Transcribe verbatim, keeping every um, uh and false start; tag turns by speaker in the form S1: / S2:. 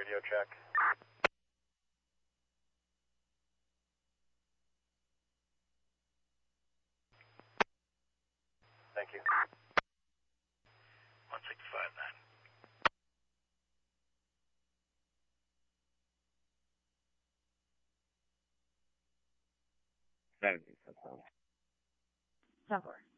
S1: radio check. Thank you.
S2: one six five nine.
S3: Seventy. That's all.
S4: Ten four.